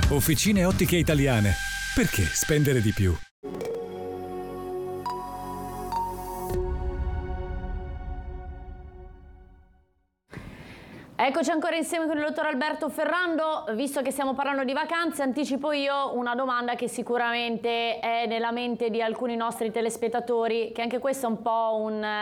Officine Ottiche Italiane. Perché spendere di più? Eccoci ancora insieme con il dottor Alberto Ferrando. Visto che stiamo parlando di vacanze, anticipo io una domanda che sicuramente è nella mente di alcuni nostri telespettatori, che anche questo è un po'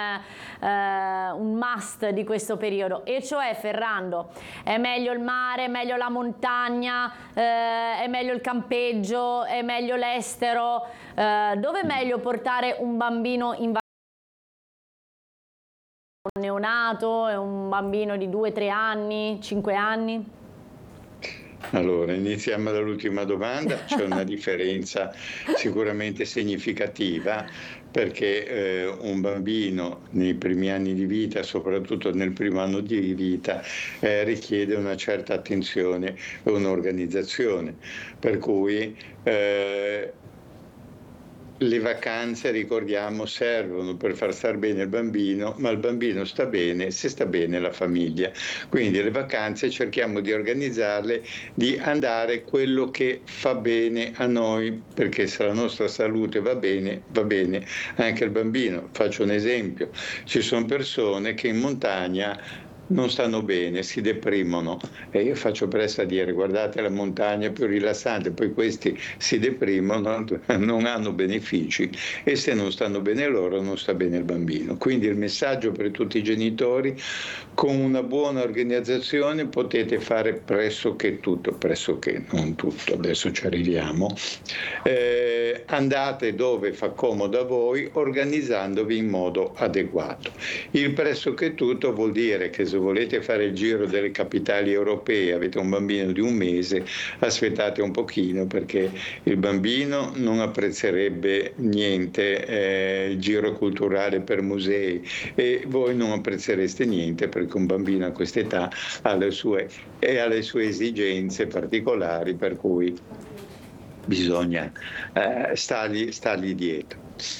un must di questo periodo, e cioè: Ferrando, è meglio il mare, è meglio la montagna, è meglio il campeggio, è meglio l'estero? Dove è meglio portare un bambino in vacanza? Un neonato, è un bambino di 2-3 anni, 5 anni? Allora, iniziamo dall'ultima domanda. C'è una differenza sicuramente significativa, perché un bambino nei primi anni di vita, soprattutto nel primo anno di vita, richiede una certa attenzione e un'organizzazione, per cui le vacanze, ricordiamo, servono per far star bene il bambino, ma il bambino sta bene se sta bene la famiglia. Quindi le vacanze cerchiamo di organizzarle, di andare quello che fa bene a noi, perché se la nostra salute va bene anche il bambino. Faccio un esempio: ci sono persone che in montagna non stanno bene, si deprimono, e io faccio presto a dire: guardate, la montagna è più rilassante. Poi questi si deprimono, non hanno benefici, e se non stanno bene loro non sta bene il bambino. Quindi il messaggio per tutti i genitori: con una buona organizzazione potete fare pressoché tutto, pressoché, non tutto, adesso ci arriviamo. Andate dove fa comodo a voi, organizzandovi in modo adeguato. Il pressoché tutto vuol dire che se volete fare il giro delle capitali europee, avete un bambino di 1 mese, aspettate un pochino, perché il bambino non apprezzerebbe niente il giro culturale per musei, e voi non apprezzereste niente, perché un bambino a quest'età ha le sue esigenze particolari, per cui bisogna stargli dietro.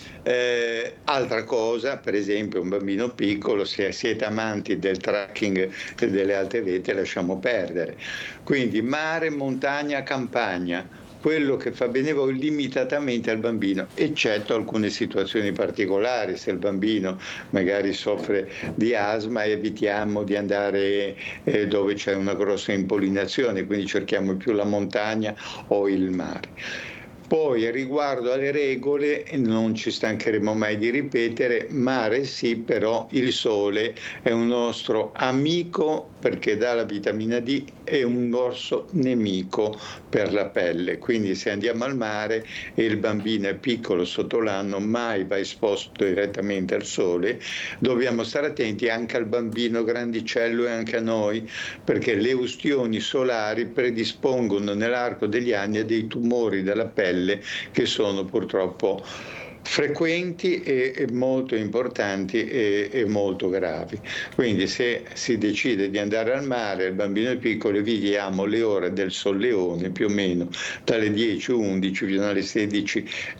Altra cosa, per esempio, un bambino piccolo, se siete amanti del trekking e delle alte vette, lasciamo perdere. Quindi mare, montagna, campagna, quello che fa bene voi, limitatamente al bambino, eccetto alcune situazioni particolari. Se il bambino magari soffre di asma, evitiamo di andare dove c'è una grossa impollinazione, quindi cerchiamo più la montagna o il mare. Poi, riguardo alle regole, non ci stancheremo mai di ripetere: mare sì, però il sole è un nostro amico perché dà la vitamina D, e un grosso nemico per la pelle. Quindi se andiamo al mare e il bambino è piccolo, sotto l'anno, mai va esposto direttamente al sole. Dobbiamo stare attenti anche al bambino grandicello e anche a noi, perché le ustioni solari predispongono nell'arco degli anni a dei tumori della pelle che sono purtroppo frequenti e molto importanti e molto gravi. Quindi se si decide di andare al mare, il bambino è piccolo, evitiamo le ore del solleone, più o meno dalle 10-11 fino alle 16